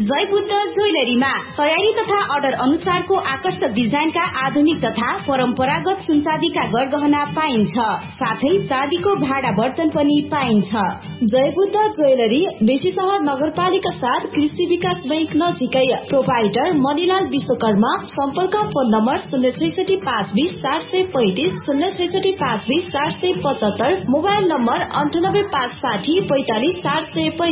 जय बुद्ध ज्वेलरीमा तयारी तथा अर्डर अनुसारको आकर्षक डिजाइनका आधुनिक तथा परम्परागत सुनचाँदीका गरगहना पाइन्छ। साथै चाँदीको भाडा बर्तन पनि पाइन्छ। जय बुद्ध ज्वेलरी बेसी सहर नगरपालिका 7 कृषि विकास बैंक नजिकै। प्रोपाइटर मणिलाल विश्वकर्मा। सम्पर्क फोन नम्बर 066520 435 066520 475। Mobile number 9856045465।